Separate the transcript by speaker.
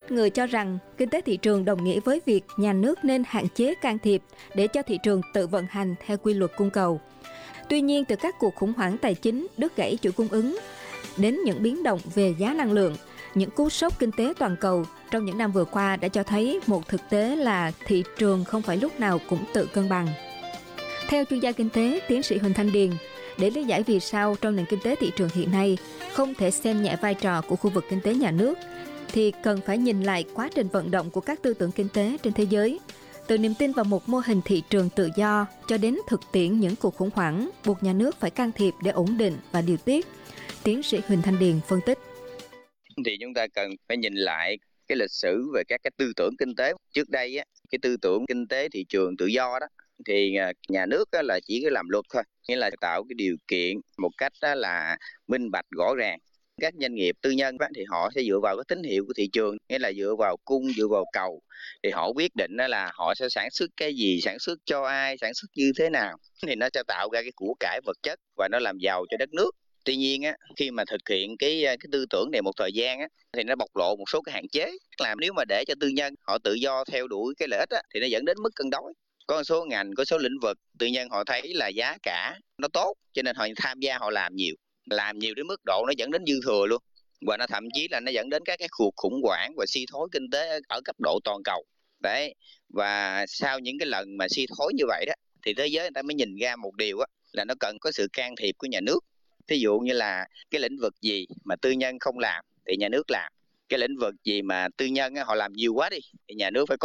Speaker 1: ít người cho rằng kinh tế thị trường đồng nghĩa với việc nhà nước nên hạn chế can thiệp để cho thị trường tự vận hành theo quy luật cung cầu. Tuy nhiên, từ các cuộc khủng hoảng tài chính, đứt gãy chuỗi cung ứng, đến những biến động về giá năng lượng, những cú sốc kinh tế toàn cầu trong những năm vừa qua đã cho thấy một thực tế là thị trường không phải lúc nào cũng tự cân bằng. Theo chuyên gia kinh tế, tiến sĩ Huỳnh Thanh Điền, để lý giải vì sao trong nền kinh tế thị trường hiện nay không thể xem nhẹ vai trò của khu vực kinh tế nhà nước, thì cần phải nhìn lại quá trình vận động của các tư tưởng kinh tế trên thế giới, từ niềm tin vào một mô hình thị trường tự do cho đến thực tiễn những cuộc khủng hoảng buộc nhà nước phải can thiệp để ổn định và điều tiết. Tiến sĩ Huỳnh Thanh Điền phân tích.
Speaker 2: Thì chúng ta cần phải nhìn lại cái lịch sử về các cái tư tưởng kinh tế. Trước đây á, cái tư tưởng kinh tế thị trường tự do đó thì nhà nước là chỉ có làm luật thôi, nghĩa là tạo cái điều kiện một cách là minh bạch rõ ràng. Các doanh nghiệp tư nhân thì họ sẽ dựa vào cái tín hiệu của thị trường, nghĩa là dựa vào cung, dựa vào cầu, thì họ quyết định là họ sẽ sản xuất cái gì, sản xuất cho ai, sản xuất như thế nào, thì nó sẽ tạo ra cái của cải vật chất và nó làm giàu cho đất nước. Tuy nhiên á, khi mà thực hiện cái tư tưởng này một thời gian á, thì nó bộc lộ một số cái hạn chế. Làm nếu mà để cho tư nhân họ tự do theo đuổi cái lợi ích á, thì nó dẫn đến mất cân đối. Có một số ngành, có số lĩnh vực tư nhân họ thấy là giá cả nó tốt, cho nên họ tham gia, họ làm nhiều đến mức độ nó dẫn đến dư thừa luôn, và nó thậm chí là nó dẫn đến các cái cuộc khủng hoảng và suy thoái kinh tế ở cấp độ toàn cầu đấy. Và sau những cái lần mà suy thoái như vậy đó, thì thế giới người ta mới nhìn ra một điều á, là nó cần có sự can thiệp của nhà nước. Thí dụ như là cái lĩnh vực gì mà tư nhân không làm thì nhà nước làm, cái lĩnh vực gì mà tư nhân họ làm nhiều quá đi thì nhà nước phải